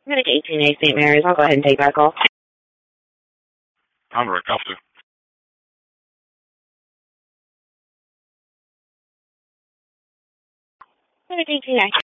Medic 18A St. Mary's. I'll go ahead and take that call. I'm Rick Officer. Medic 18A.